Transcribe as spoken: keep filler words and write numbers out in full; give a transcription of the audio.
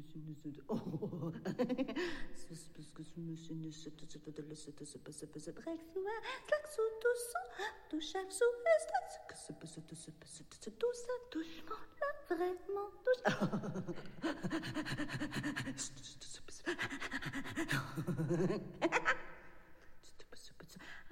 Oh, c'est parce que ce monsieur ne se passe pas de la cette se passe pas se break sous un slack sous tout ça, tout chaque sous est que se passe tout se passe tout ça touche là vraiment touche.